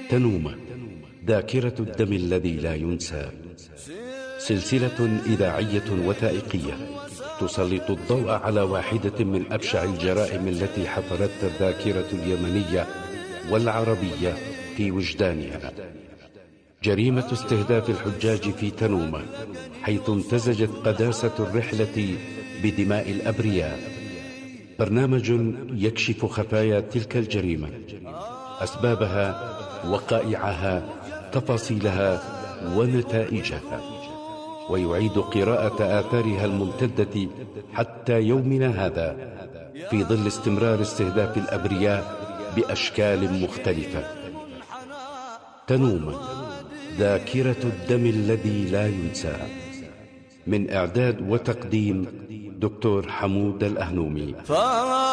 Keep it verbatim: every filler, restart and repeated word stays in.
تنومة، ذاكرة الدم الذي لا ينسى، سلسلة إذاعية وثائقية تسلط الضوء على واحدة من أبشع الجرائم التي حفرتها الذاكرة اليمنية والعربية في وجدانها. جريمة استهداف الحجاج في تنومة، حيث امتزجت قداسة الرحلة بدماء الأبرياء. برنامج يكشف خفايا تلك الجريمة، أسبابها، وقائعها، تفاصيلها ونتائجها، ويعيد قراءة آثارها الممتدة حتى يومنا هذا في ظل استمرار استهداف الأبرياء بأشكال مختلفة. تنومة، ذاكرة الدم الذي لا ينسى. من إعداد وتقديم دكتور حمود الأهنومي.